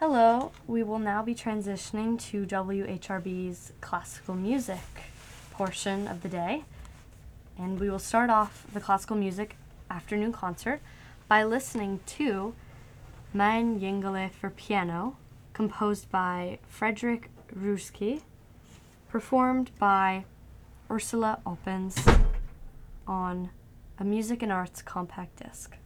Hello, we will now be transitioning to WHRB's classical music portion of the day. And we will start off the classical music afternoon concert by listening to Mein Jüngele for piano, composed by Frederick Ruski, performed by Ursula Opens on a Music and Arts compact disc.